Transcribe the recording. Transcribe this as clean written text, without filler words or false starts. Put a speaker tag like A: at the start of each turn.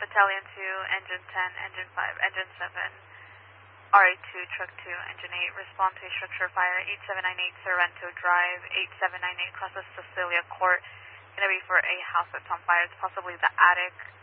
A: Battalion 2, Engine 10, Engine 5, Engine 7, RA2, Truck 2, Engine 8, respond to a structure fire, 8798 Sorrento Drive, 8798 across the Cecilia Court. Going to be for a house that's on fire. It's possibly the attic.